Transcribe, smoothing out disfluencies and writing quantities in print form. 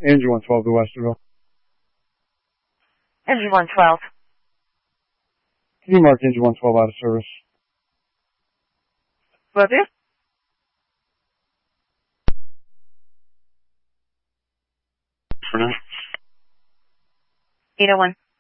Engine 112 to Westerville. Engine 112. Can you mark engine 112 out of service? Will do. For now. 801.